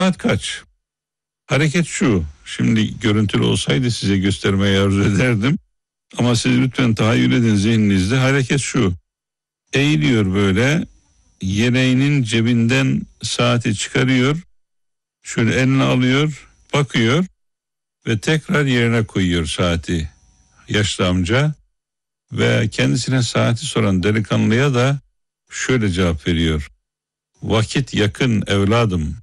Saat kaç? Hareket şu. Şimdi görüntülü olsaydı size göstermeyi arzu ederdim. Ama siz lütfen tahayyül edin zihninizde. Hareket şu. Eğiliyor böyle. Yeleğinin cebinden saati çıkarıyor. Şöyle eline alıyor. Bakıyor. Ve tekrar yerine koyuyor saati. Yaşlı amca. Ve kendisine saati soran delikanlıya da şöyle cevap veriyor. Vakit yakın evladım.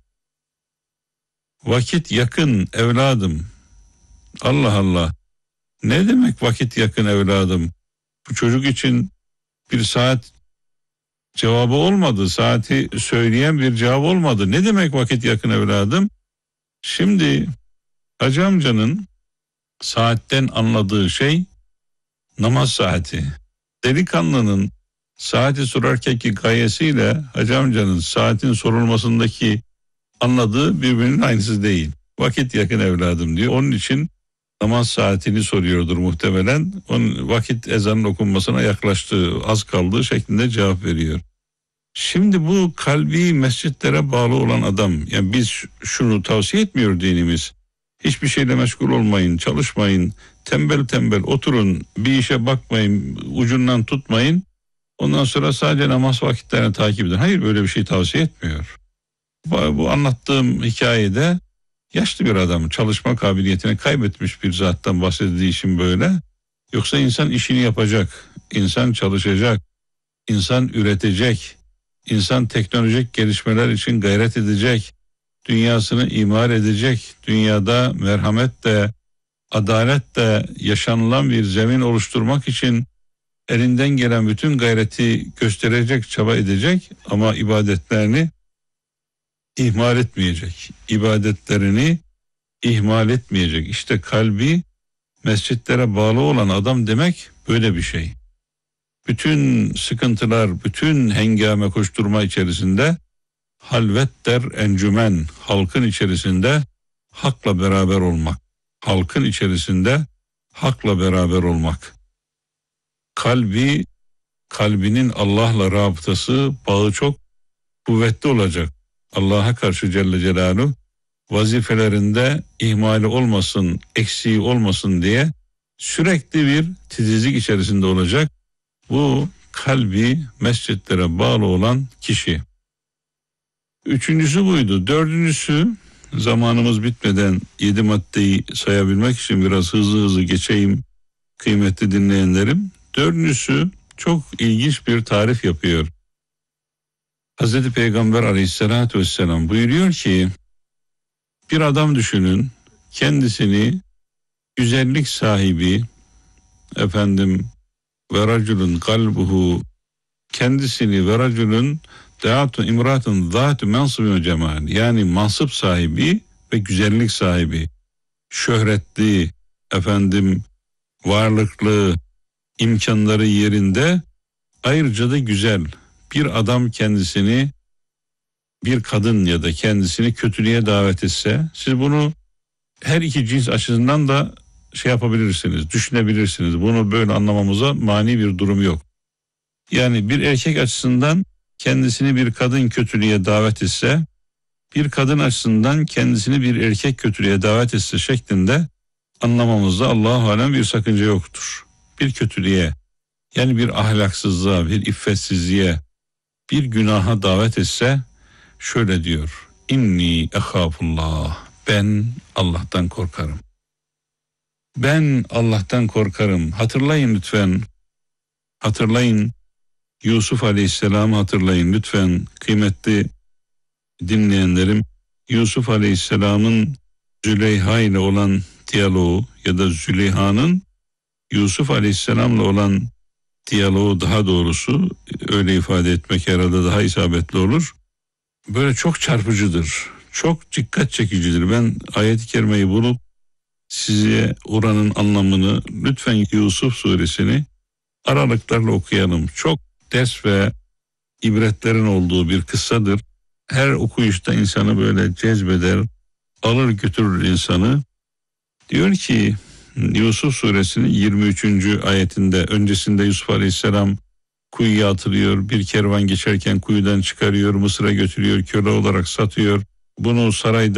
Vakit yakın evladım. Allah Allah. Ne demek vakit yakın evladım? Bu çocuk için bir saat cevabı olmadı. Saati söyleyen bir cevap olmadı. Ne demek vakit yakın evladım? Şimdi Hacı amcanın saatten anladığı şey namaz saati. Delikanlının saati sorarkenki gayesiyle Hacı amcanın saatin sorulmasındaki anladığı birbirinin aynısı değil. Vakit yakın evladım diyor. Onun için namaz saatini soruyordur muhtemelen. Onun vakit ezanın okunmasına yaklaştığı, az kaldığı şeklinde cevap veriyor. Şimdi bu kalbi mescitlere bağlı olan adam, yani biz şunu tavsiye etmiyor dinimiz. Hiçbir şeyle meşgul olmayın, çalışmayın, tembel tembel oturun, bir işe bakmayın, ucundan tutmayın. Ondan sonra sadece namaz vakitlerini takip edin. Hayır, böyle bir şey tavsiye etmiyor. Bu anlattığım hikayede yaşlı bir adam, çalışma kabiliyetini kaybetmiş bir zattan bahsedildiği için böyle. Yoksa insan işini yapacak, insan çalışacak, insan üretecek, insan teknolojik gelişmeler için gayret edecek, dünyasını imar edecek, dünyada merhametle, adaletle yaşanılan bir zemin oluşturmak için elinden gelen bütün gayreti gösterecek, çaba edecek ama ibadetlerini ihmal etmeyecek. İbadetlerini ihmal etmeyecek. İşte kalbi mescitlere bağlı olan adam demek böyle bir şey. Bütün sıkıntılar, bütün hengame koşturma içerisinde halvet der encümen, halkın içerisinde hakla beraber olmak. Halkın içerisinde hakla beraber olmak. Kalbinin Allah'la rabıtası, bağı çok kuvvetli olacak. Allah'a karşı Celle Celaluhu vazifelerinde ihmali olmasın, eksiği olmasın diye sürekli bir titizlik içerisinde olacak. Bu kalbi mescitlere bağlı olan kişi. Üçüncüsü buydu. Dördüncüsü, zamanımız bitmeden 7 maddeyi sayabilmek için biraz hızlı geçeyim kıymetli dinleyenlerim. Dördüncüsü çok ilginç bir tarif yapıyor. Hazreti Peygamber Aleyhisselatü Vesselam buyuruyor ki, bir adam düşünün, kendisini güzellik sahibi, ve racülün kalbuhu, kendisini ve racülün deatun imratun zâtu mensubin ve cemal, yani mansıp sahibi ve güzellik sahibi, şöhretli, varlıklı, imkanları yerinde, ayrıca da güzel bir adam kendisini, bir kadın ya da kendisini kötülüğe davet etse, siz bunu her iki cins açısından da yapabilirsiniz, düşünebilirsiniz. Bunu böyle anlamamıza mani bir durum yok. Yani bir erkek açısından kendisini bir kadın kötülüğe davet etse, bir kadın açısından kendisini bir erkek kötülüğe davet etse şeklinde anlamamızda Allahu alem bir sakınca yoktur. Bir kötülüğe, yani bir ahlaksızlığa, bir iffetsizliğe, bir günaha davet etse şöyle diyor: İnni ehafullah, ben Allah'tan korkarım. Ben Allah'tan korkarım. Hatırlayın lütfen. Hatırlayın. Yusuf Aleyhisselam'ı hatırlayın lütfen kıymetli dinleyenlerim. Yusuf Aleyhisselam'ın Züleyha ile olan diyaloğu ya da Züleyha'nın Yusuf Aleyhisselam'la olan diyaloğu, daha doğrusu öyle ifade etmek herhalde daha isabetli olur. Böyle çok çarpıcıdır. Çok dikkat çekicidir. Ben ayet-i kerimeyi bulup size oranın anlamını, lütfen Yusuf suresini aralıklarla okuyalım. Çok ders ve ibretlerin olduğu bir kıssadır. Her okuyuşta insanı böyle cezbeder, alır götürür insanı. Diyor ki Yusuf suresinin 23. ayetinde, öncesinde Yusuf Aleyhisselam kuyuya atılıyor. Bir kervan geçerken kuyudan çıkarıyor, Mısır'a götürüyor, köle olarak satıyor. bunu sarayda